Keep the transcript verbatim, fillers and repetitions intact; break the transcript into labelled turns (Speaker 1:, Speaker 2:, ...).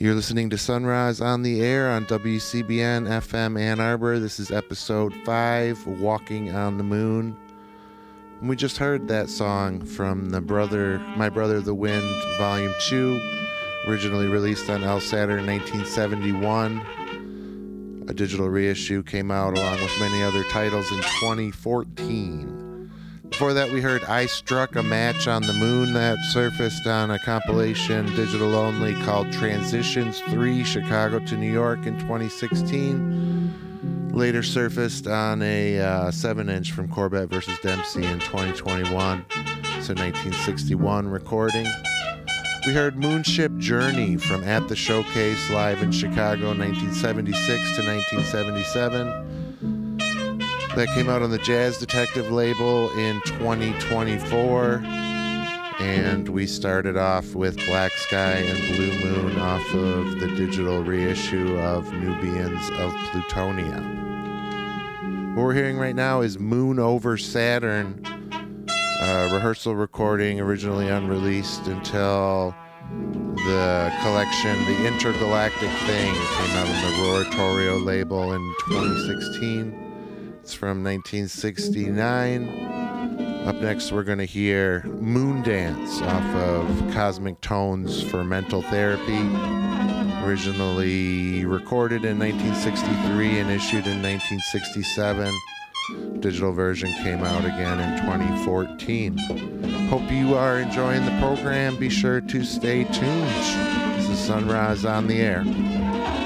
Speaker 1: You're listening to Sunrise on the Air on W C B N F M Ann Arbor. This is episode five, Walking on the Moon. And we just heard that song from the Brother, My Brother the Wind, Volume two, originally released on El Saturn in nineteen seventy-one. A digital reissue came out along with many other titles in twenty fourteen. Before that, we heard I Struck a Match on the Moon, that surfaced on a compilation, digital only, called Transitions three, Chicago to New York in twenty sixteen. Later surfaced on a uh, seven inch from Corbett versus Dempsey in twenty twenty-one. So nineteen sixty-one recording. We heard Moonship Journey from At the Showcase live in Chicago nineteen seventy-six to nineteen seventy-seven. That came out on the Jazz Detective label in twenty twenty-four. And we started off with Black Sky and Blue Moon off of the digital reissue of Nubians of Plutonia. What we're hearing right now is Moon Over Saturn, a rehearsal recording originally unreleased until the collection The Intergalactic Thing came out on the Roratorio label in twenty sixteen. It's from nineteen sixty-nine. Up next, we're going to hear Moondance off of Cosmic Tones for Mental Therapy. Originally recorded in nineteen sixty-three and issued in nineteen sixty-seven. Digital version came out again in twenty fourteen. Hope you are enjoying the program. Be sure to stay tuned. This is Sunrise on the Air.